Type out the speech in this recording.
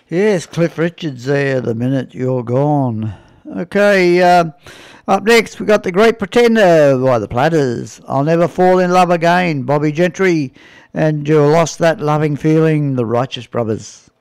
Yes, Cliff Richards there, The Minute You're Gone. Okay, up next we got The Great Pretender by The Platters. I'll Never Fall in Love Again, Bobby Gentry. And You Lost That Loving Feeling, The Righteous Brothers.